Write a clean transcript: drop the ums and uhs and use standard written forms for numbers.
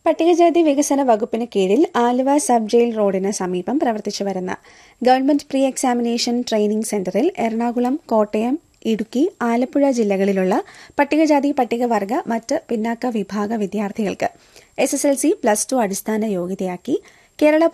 പട്ടികജാതി വികസന വകുപ്പിന് കീഴിൽ ആലുവ സബ് ജയിൽ റോഡിന് സമീപം പ്രവർത്തിച്ചു വരുന്ന ഗവൺമെന്റ് പ്രീ എക്സാമിനേഷൻ ട്രെയിനിംഗ് സെന്ററിൽ എറണാകുളം, കോട്ടയം, ഇടുക്കി, ആലപ്പുഴ ജില്ലകളിലുള്ള പട്ടികജാതി, പട്ടികവർഗ, മറ്റ് പിന്നാക്ക വിഭാഗ വിദ്യാർത്ഥികൾക്ക് SSLC, +2 അടിസ്ഥാന യോഗ്യതയാക്കി കേരള